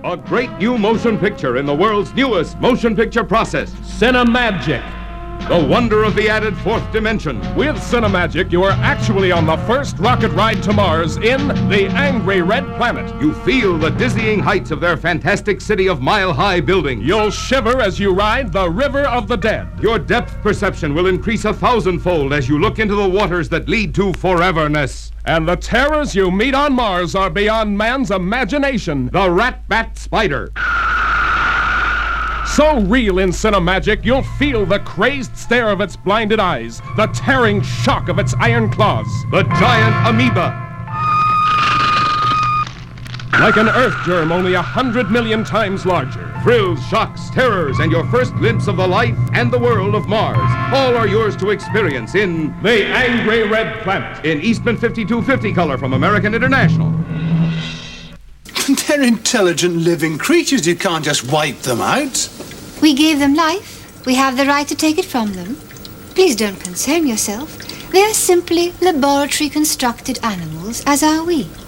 A great new motion picture in the world's newest motion picture process. Cinemagic. The wonder of the added fourth dimension. With Cinemagic, you are actually on the first rocket ride to Mars in the Angry Red Planet. You feel the dizzying heights of their fantastic city of mile-high buildings. You'll shiver as you ride the River of the Dead. Your depth perception will increase 1,000-fold as you look into the waters that lead to foreverness. And the terrors you meet on Mars are beyond man's imagination. The Rat-Bat Spider. So real in Cinemagic, you'll feel the crazed stare of its blinded eyes, the tearing shock of its iron claws. The giant amoeba. Like an earth germ, only 100 million times larger. Thrills, shocks, terrors, and your first glimpse of the life and the world of Mars. All are yours to experience in The Angry Red Planet. In Eastman 5250 color from American International. They're intelligent living creatures. You can't just wipe them out. We gave them life. We have the right to take it from them. Please don't concern yourself. They are simply laboratory-constructed animals, as are we.